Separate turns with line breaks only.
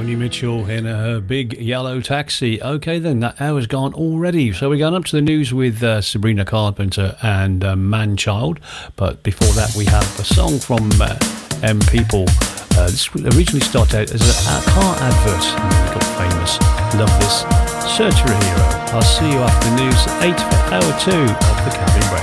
Joni Mitchell in her big yellow taxi. Okay then, that hour's gone already. So we're going up to the news with Sabrina Carpenter and Manchild. But before that we have a song from M People. This originally started out as a car advert and then got famous. Love this. Search for a Hero. I'll see you after the news 8 for hour 2 of the Cabin Break.